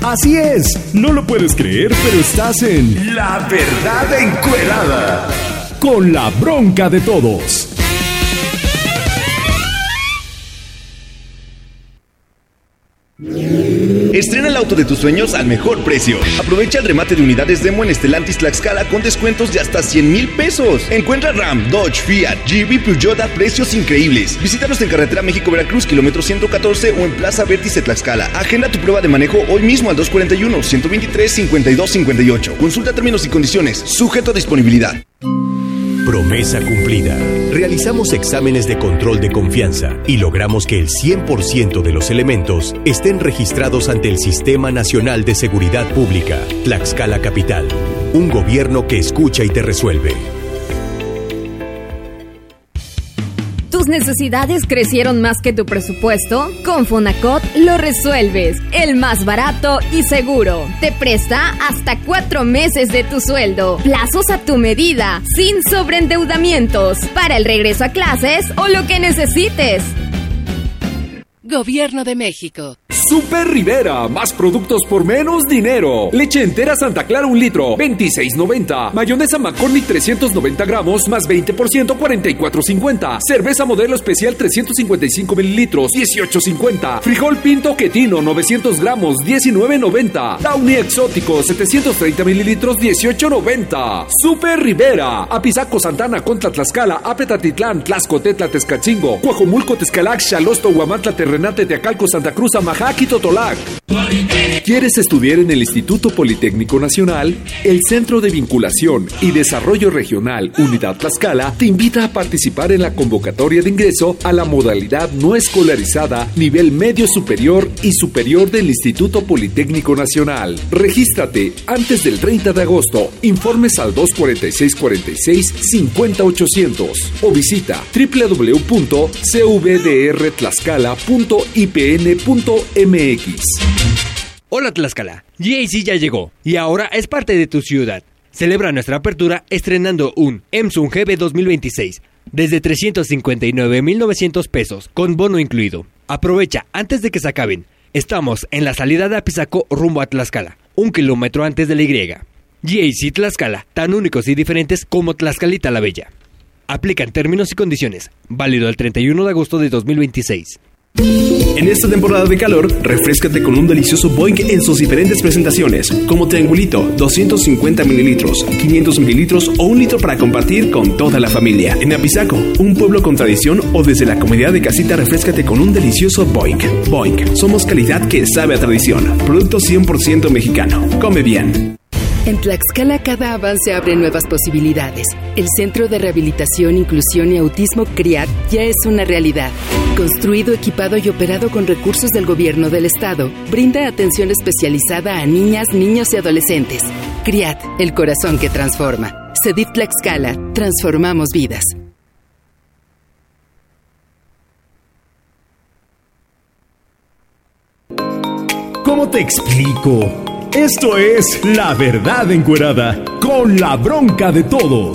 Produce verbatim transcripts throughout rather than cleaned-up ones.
Así es, no lo puedes creer, pero estás en La Verdad Encuerada, con la bronca de todos. Estrena el auto de tus sueños al mejor precio. Aprovecha el remate de unidades Demo en Stellantis Tlaxcala con descuentos de hasta cien mil pesos. Encuentra Ram, Dodge, Fiat, Jeep y Peugeot a precios increíbles. Visítanos en Carretera México-Veracruz, kilómetro ciento catorce o en Plaza Vértice Tlaxcala. Agenda tu prueba de manejo hoy mismo al dos cuatro uno, uno dos tres, cinco dos cinco ocho. Consulta términos y condiciones. Sujeto a disponibilidad. Promesa cumplida. Realizamos exámenes de control de confianza y logramos que el cien por ciento de los elementos estén registrados ante el Sistema Nacional de Seguridad Pública. Tlaxcala Capital. Un gobierno que escucha y te resuelve. ¿Tus necesidades crecieron más que tu presupuesto? Con Fonacot lo resuelves. El más barato y seguro. Te presta hasta cuatro meses de tu sueldo. Plazos a tu medida, sin sobreendeudamientos. Para el regreso a clases o lo que necesites. Gobierno de México. Super Rivera, más productos por menos dinero. Leche entera Santa Clara un litro, veintiséis noventa. Mayonesa McCormick trescientos noventa gramos, más veinte por ciento, cuarenta y cuatro cincuenta. Cerveza Modelo Especial trescientos cincuenta y cinco mililitros, dieciocho cincuenta. Frijol Pinto Quetino novecientos gramos, diecinueve noventa. Downy Exótico setecientos treinta mililitros, dieciocho noventa. Super Rivera, Apizaco, Santana, Contla, Tlaxcala, Apetatitlán, Tlaxco, Tetla, Tezcatzingo, Coajomulco, Tezcalac, Xalosto, Huamantla, Terrenate, Teacalco, Santa Cruz, Amajac y Totolac. ¿Quieres estudiar en el Instituto Politécnico Nacional? El Centro de Vinculación y Desarrollo Regional Unidad Tlaxcala te invita a participar en la convocatoria de ingreso a la modalidad no escolarizada nivel medio superior y superior del Instituto Politécnico Nacional. Regístrate antes del treinta de agosto. Informes al dos cuatro seis, cuatro seis, cinco cero ochocientos o visita doble u doble u doble u punto c v d r tlaxcala punto i p n punto m x. Hola Tlaxcala, G A C ya llegó y ahora es parte de tu ciudad. Celebra nuestra apertura estrenando un Emsun G B dos mil veintiséis desde trescientos cincuenta y nueve mil novecientos pesos con bono incluido. Aprovecha antes de que se acaben. Estamos en la salida de Apizaco rumbo a Tlaxcala, un kilómetro antes de la Y. G A C Tlaxcala, tan únicos y diferentes como Tlaxcalita la Bella. Aplican términos y condiciones. Válido el treinta y uno de agosto de dos mil veintiséis. En esta temporada de calor, refréscate con un delicioso Boing en sus diferentes presentaciones, como triangulito, doscientos cincuenta mililitros, quinientos mililitros o un litro para compartir con toda la familia. En Apizaco, un pueblo con tradición o desde la comodidad de casita, refréscate con un delicioso Boing. Boing, somos calidad que sabe a tradición. Producto cien por ciento mexicano. Come bien. En Tlaxcala cada avance abre nuevas posibilidades. El Centro de Rehabilitación, Inclusión y Autismo CRIAT ya es una realidad. Construido, equipado y operado con recursos del gobierno del estado, brinda atención especializada a niñas, niños y adolescentes. CRIAT, el corazón que transforma. CEDIF Tlaxcala, transformamos vidas. ¿Cómo te explico? Esto es La Verdad Encuerada, con la bronca de todos.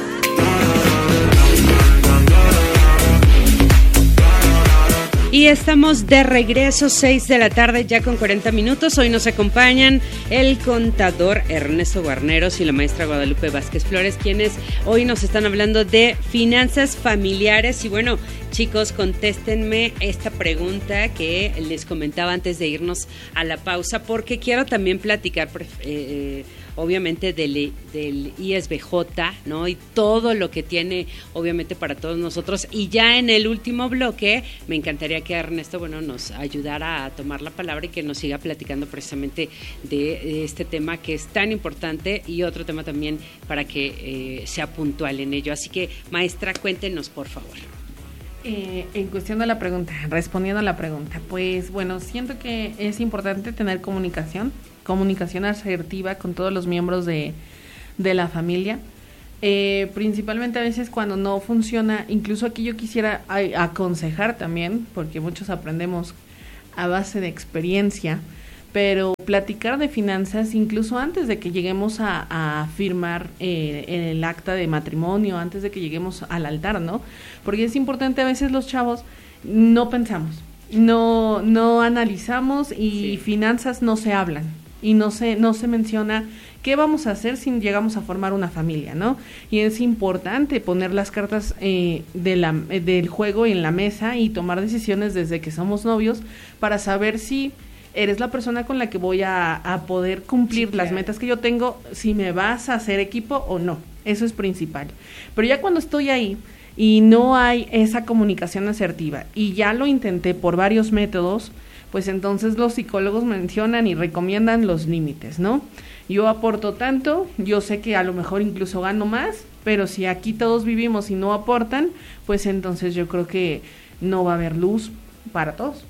Y estamos de regreso, seis de la tarde, ya con cuarenta minutos. Hoy nos acompañan el contador Ernesto Guarneros y la maestra Guadalupe Vázquez Flores, quienes hoy nos están hablando de finanzas familiares. Y bueno, chicos, contéstenme esta pregunta que les comentaba antes de irnos a la pausa, porque quiero también platicar, eh, obviamente, del, del I S B J, ¿no? Y todo lo que tiene, obviamente, para todos nosotros. Y ya en el último bloque, me encantaría que Ernesto, bueno, nos ayudara a tomar la palabra y que nos siga platicando precisamente de este tema que es tan importante y otro tema también para que eh, sea puntual en ello. Así que, maestra, cuéntenos, por favor. Eh, en cuestión de la pregunta, respondiendo a la pregunta, pues bueno, siento que es importante tener comunicación, comunicación asertiva con todos los miembros de, de la familia, eh, principalmente a veces cuando no funciona. Incluso aquí yo quisiera a, aconsejar también, porque muchos aprendemos a base de experiencia, pero platicar de finanzas incluso antes de que lleguemos a, a firmar eh, en el acta de matrimonio, antes de que lleguemos al altar, ¿no? Porque es importante, a veces los chavos no pensamos, no, no analizamos y Sí. finanzas no se hablan y no se, no se menciona qué vamos a hacer si llegamos a formar una familia, ¿no? Y es importante poner las cartas eh, de la, eh, del juego en la mesa y tomar decisiones desde que somos novios para saber si eres la persona con la que voy a, a poder cumplir Sí, las claro. metas que yo tengo, si me vas a hacer equipo o no. Eso es principal. Pero ya cuando estoy ahí y no hay esa comunicación asertiva y ya lo intenté por varios métodos, pues entonces los psicólogos mencionan y recomiendan los límites, ¿no? Yo aporto tanto, yo sé que a lo mejor incluso gano más, pero si aquí todos vivimos y no aportan, pues entonces yo creo que no va a haber luz para todos,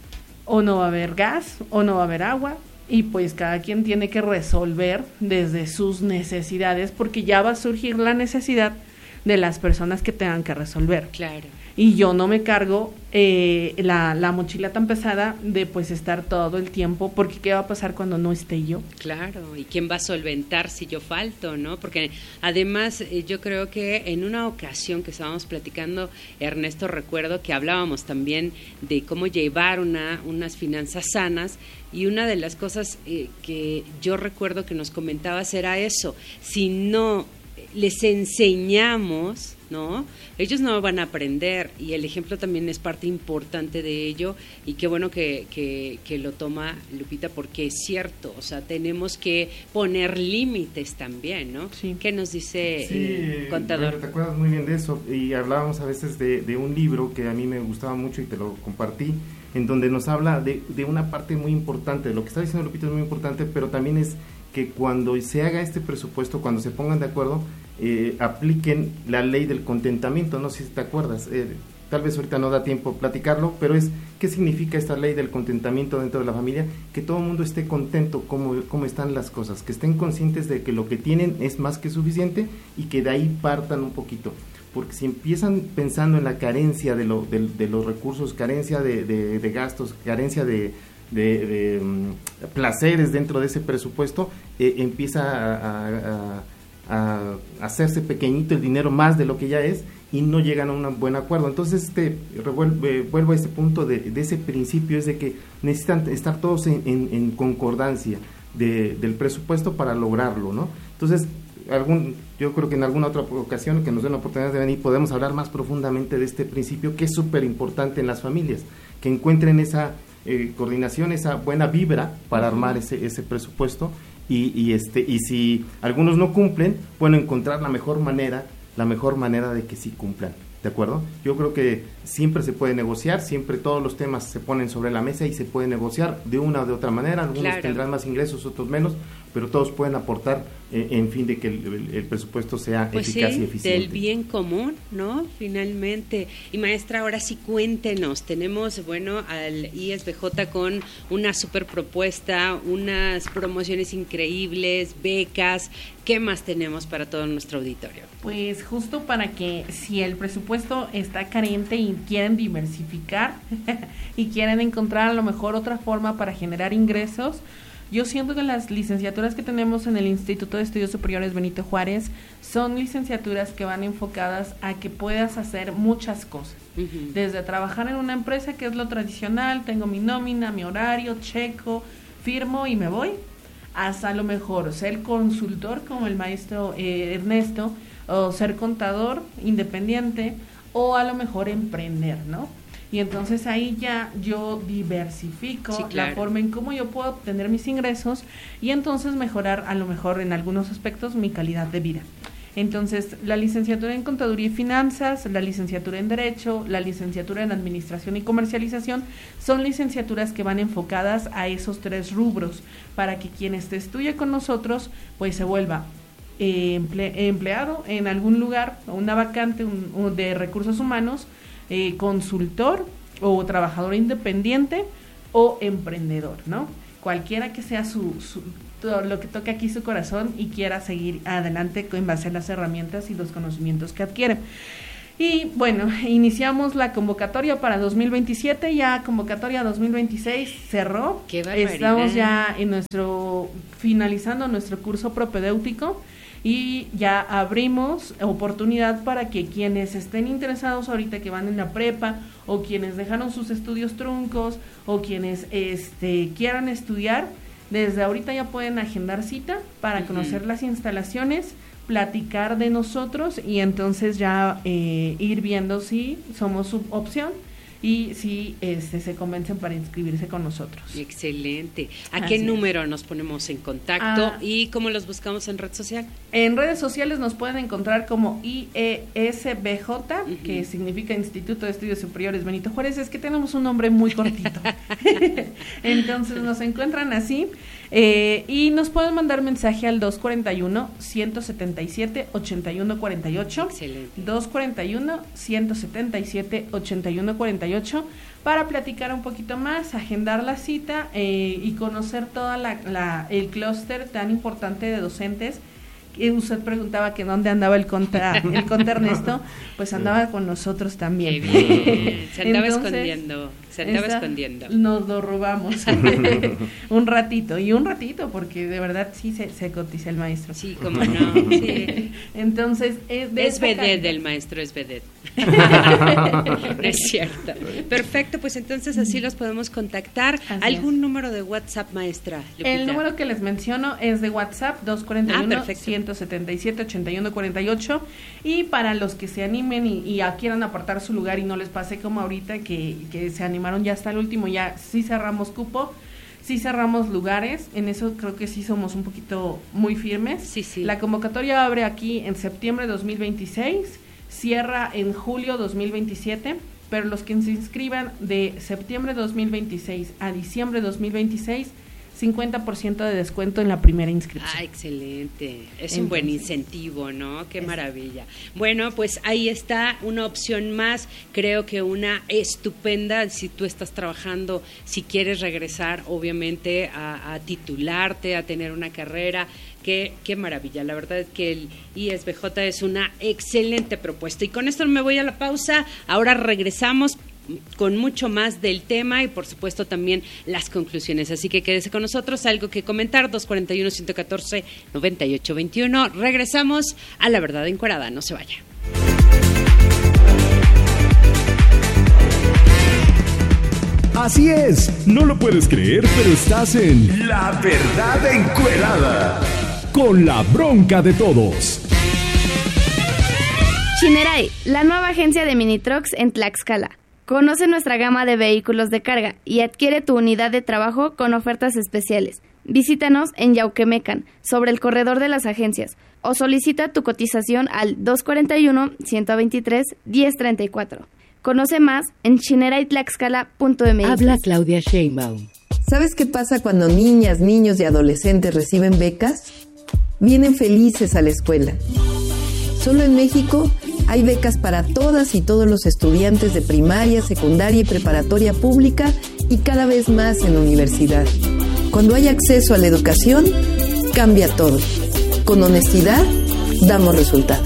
o no va a haber gas, o no va a haber agua, y pues cada quien tiene que resolver desde sus necesidades, porque ya va a surgir la necesidad de las personas que tengan que resolver. Claro. Y yo no me cargo eh, la, la mochila tan pesada de pues estar todo el tiempo, porque ¿qué va a pasar cuando no esté yo? Claro, ¿y quién va a solventar si yo falto, no? Porque además eh, yo creo que en una ocasión que estábamos platicando, Ernesto, recuerdo que hablábamos también de cómo llevar una, unas finanzas sanas, y una de las cosas eh, que yo recuerdo que nos comentabas era eso: si no les enseñamos, ¿no? Ellos no van a aprender, y el ejemplo también es parte importante de ello, y qué bueno que, que, que lo toma Lupita, porque es cierto, o sea, tenemos que poner límites también, ¿no? Sí. ¿Qué nos dice Sí, el contador? bueno, te acuerdas muy bien de eso, y hablábamos a veces de, de un libro que a mí me gustaba mucho y te lo compartí, en donde nos habla de, de una parte muy importante, de lo que está diciendo Lupita es muy importante, pero también es que cuando se haga este presupuesto, cuando se pongan de acuerdo, eh, apliquen la ley del contentamiento. No sé si te acuerdas, eh, tal vez ahorita no da tiempo platicarlo, pero es, ¿qué significa esta ley del contentamiento dentro de la familia? Que todo el mundo esté contento como, como están las cosas, que estén conscientes de que lo que tienen es más que suficiente, y que de ahí partan un poquito. Porque si empiezan pensando en la carencia de, lo, de, de los recursos, carencia de, de, de gastos, carencia de, de, de um, placeres dentro de ese presupuesto, eh, empieza a, a, a, a hacerse pequeñito el dinero más de lo que ya es, y no llegan a un buen acuerdo. Entonces, este revuelve, vuelvo a ese punto de, de ese principio, es de que necesitan estar todos en, en, en concordancia de, del presupuesto para lograrlo, ¿no? Entonces, algún, yo creo que en alguna otra ocasión que nos den la oportunidad de venir podemos hablar más profundamente de este principio, que es súper importante en las familias, que encuentren esa eh, coordinación, esa buena vibra para armar ese, ese presupuesto, y, y este y si algunos no cumplen, bueno, encontrar la mejor manera, la mejor manera de que sí cumplan, ¿de acuerdo? Yo creo que siempre se puede negociar, siempre todos los temas se ponen sobre la mesa y se puede negociar de una o de otra manera. Algunos Claro. tendrán más ingresos, otros menos, pero todos pueden aportar eh, en fin de que el, el, el presupuesto sea Pues eficaz sí, y eficiente. del bien común, ¿no? Finalmente. Y maestra, ahora sí cuéntenos, tenemos, bueno, al I S B J con una super propuesta, unas promociones increíbles, becas. ¿Qué más tenemos para todo nuestro auditorio? Pues justo para que, si el presupuesto está carente y quieren diversificar y quieren encontrar a lo mejor otra forma para generar ingresos, yo siento que las licenciaturas que tenemos en el Instituto de Estudios Superiores Benito Juárez son licenciaturas que van enfocadas a que puedas hacer muchas cosas. Uh-huh. Desde trabajar en una empresa, que es lo tradicional, tengo mi nómina, mi horario, checo, firmo y me voy, hasta a lo mejor ser consultor como el maestro eh, Ernesto, o ser contador independiente, o a lo mejor emprender, ¿no? Y entonces ahí ya yo diversifico Sí, claro. la forma en cómo yo puedo obtener mis ingresos, y entonces mejorar a lo mejor en algunos aspectos mi calidad de vida. Entonces, la licenciatura en Contaduría y Finanzas, la licenciatura en Derecho, la licenciatura en Administración y Comercialización son licenciaturas que van enfocadas a esos tres rubros, para que quien esté estudie con nosotros pues se vuelva eh, emple- empleado en algún lugar, una vacante un, un de recursos humanos, eh, consultor o trabajador independiente o emprendedor, ¿no? Cualquiera que sea su, su todo lo que toque aquí su corazón y quiera seguir adelante en base a las herramientas y los conocimientos que adquiere. Y bueno, iniciamos la convocatoria para dos mil veintisiete, ya convocatoria dos mil veintiséis cerró. ¡Qué barbaridad! Estamos ya en nuestro, finalizando nuestro curso propedéutico, y ya abrimos oportunidad para que quienes estén interesados ahorita que van en la prepa o quienes dejaron sus estudios truncos o quienes este quieran estudiar, desde ahorita ya pueden agendar cita para uh-huh. conocer las instalaciones, platicar de nosotros y entonces ya eh, ir viendo si somos su opción y si este, se convencen para inscribirse con nosotros. Excelente. ¿A Así qué es. número nos ponemos en contacto Ah, y cómo los buscamos en red social? En redes sociales nos pueden encontrar como I E S B J, uh-huh. que significa Instituto de Estudios Superiores Benito Juárez. Es que tenemos un nombre muy cortito. Entonces nos encuentran así eh, y nos pueden mandar mensaje al dos cuatro uno, uno siete siete, ocho uno cuatro ocho. Excelente. dos cuatro uno, uno siete siete, ocho uno cuatro ocho para platicar un poquito más, agendar la cita eh, y conocer toda la, la el clúster tan importante de docentes. Y usted preguntaba que dónde andaba el conta, el conta Ernesto, pues andaba con nosotros también. Qué bien. Se andaba Entonces, escondiendo, se andaba esta, escondiendo. Nos lo robamos un ratito, y un ratito, porque de verdad sí se, se cotiza el maestro. Sí, cómo no. Sí. Entonces, es de Es vedette del maestro, es vedette. No es cierto. Perfecto, pues entonces así los podemos contactar. Así ¿Algún es. número de WhatsApp, maestra Lupita? El número que les menciono es de WhatsApp, dos cuatro uno, Ah, uno perfecto. siete siete, ocho uno cuatro ocho, y para los que se animen y, y a quieran apartar su lugar y no les pase como ahorita que, que se animaron ya hasta el último, ya sí cerramos cupo, sí cerramos lugares, en eso creo que sí somos un poquito muy firmes. Sí, sí. La convocatoria abre aquí en septiembre de dos mil veintiséis, cierra en julio dos mil veintisiete, pero los que se inscriban de septiembre de dos mil veintiséis a diciembre de dos mil veintiséis, cincuenta por ciento de descuento en la primera inscripción. Ah, excelente. Es Entonces, un buen incentivo, ¿no? Qué es, maravilla. Bueno, pues ahí está una opción más, creo que una estupenda, si tú estás trabajando, si quieres regresar, obviamente, a, a titularte, a tener una carrera. Qué, qué maravilla, la verdad es que el I S B J es una excelente propuesta. Y con esto me voy a la pausa, ahora regresamos con mucho más del tema y por supuesto también las conclusiones, así que quédese con nosotros. Algo que comentar, dos cuatro uno, uno uno cuatro, nueve ocho dos uno. Regresamos a La Verdad Encuerada, no se vaya. Así es, no lo puedes creer, pero estás en La Verdad Encuerada, con la bronca de todos. Shinerai, la nueva agencia de mini trucks en Tlaxcala. Conoce nuestra gama de vehículos de carga y adquiere tu unidad de trabajo con ofertas especiales. Visítanos en Yauquemecan, sobre el corredor de las agencias, o solicita tu cotización al dos cuatro uno, uno dos tres, uno cero tres cuatro. Conoce más en shinerai tlaxcala punto m x. Habla Claudia Sheinbaum. ¿Sabes qué pasa cuando niñas, niños y adolescentes reciben becas? Vienen felices a la escuela. Solo en México hay becas para todas y todos los estudiantes de primaria, secundaria y preparatoria pública y cada vez más en la universidad. Cuando hay acceso a la educación, cambia todo. Con honestidad, damos resultados.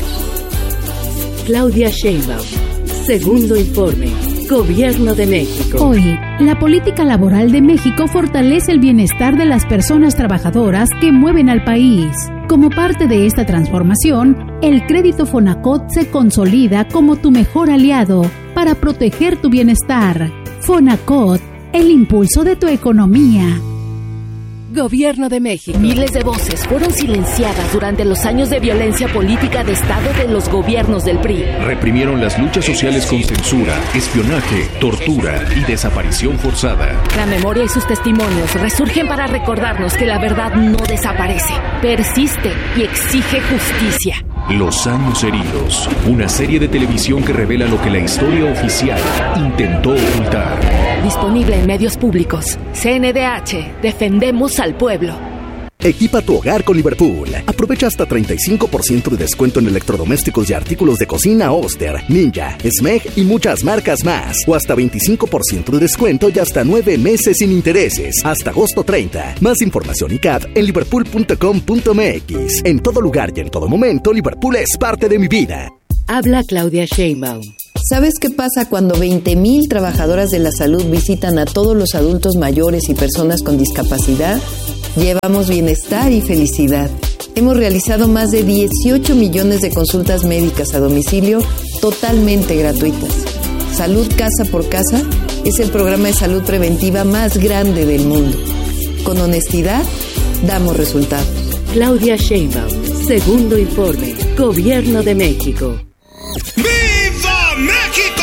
Claudia Sheinbaum. Segundo informe. Gobierno de México. Hoy, la política laboral de México fortalece el bienestar de las personas trabajadoras que mueven al país. Como parte de esta transformación, el crédito Fonacot se consolida como tu mejor aliado para proteger tu bienestar. Fonacot, el impulso de tu economía. Gobierno de México. Miles de voces fueron silenciadas durante los años de violencia política de Estado de los gobiernos del P R I. Reprimieron las luchas sociales con censura, espionaje, tortura y desaparición forzada. La memoria y sus testimonios resurgen para recordarnos que la verdad no desaparece, persiste y exige justicia. Los años heridos, una serie de televisión que revela lo que la historia oficial intentó ocultar. Disponible en medios públicos. C N D H, defendemos al pueblo. Equipa tu hogar con Liverpool. Aprovecha hasta treinta y cinco por ciento de descuento en electrodomésticos y artículos de cocina Oster, Ninja, Smeg y muchas marcas más. O hasta veinticinco por ciento de descuento y hasta nueve meses sin intereses. Hasta agosto treinta. Más información y C A D en liverpool punto com punto m x. En todo lugar y en todo momento, Liverpool es parte de mi vida. Habla Claudia Sheinbaum. ¿Sabes qué pasa cuando veinte mil trabajadoras de la salud visitan a todos los adultos mayores y personas con discapacidad? Llevamos bienestar y felicidad. Hemos realizado más de dieciocho millones de consultas médicas a domicilio totalmente gratuitas. Salud Casa por Casa es el programa de salud preventiva más grande del mundo. Con honestidad, damos resultados. Claudia Sheinbaum, segundo informe, Gobierno de México. ¡Viva México!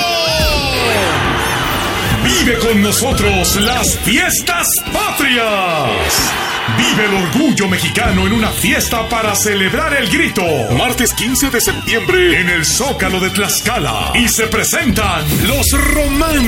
Vive con nosotros las fiestas patrias. Vive el orgullo mexicano en una fiesta para celebrar el grito. Martes quince de septiembre en el Zócalo de Tlaxcala. Y se presentan los romanos.